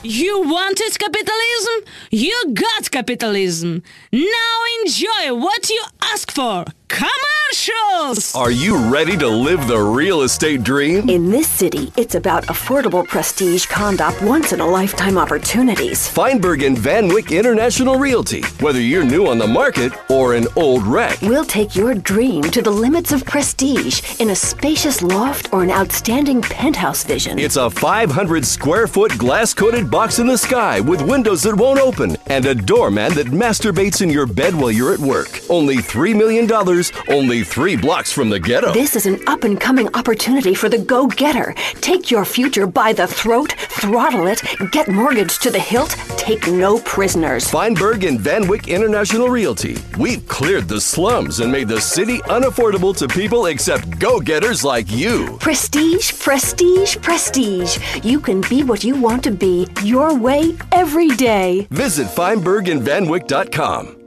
You wanted capitalism? You got capitalism. Now enjoy what you ask for. Commercials! Are you ready to live the real estate dream? In this city, it's about affordable prestige condo once-in-a-lifetime opportunities. Feinberg and Van Wyck International Realty. Whether you're new on the market or an old wreck, We'll take your dream to the limits of prestige in a spacious loft or an outstanding penthouse vision. it's a 500 square foot glass-coated box in the sky with windows that won't open and a doorman that masturbates in your bed while you're at work. Only $3 million, only 3 blocks from the ghetto. This is an up-and-coming opportunity for the go-getter. Take your future by the throat, throttle it, get mortgaged to the hilt, take no prisoners. Feinberg and Van Wyck International Realty. We've cleared the slums and made the city unaffordable to people except go-getters like you. Prestige, prestige, prestige. You can be what you want to be, your way, every day. Visit FeinbergandVanWyck.com.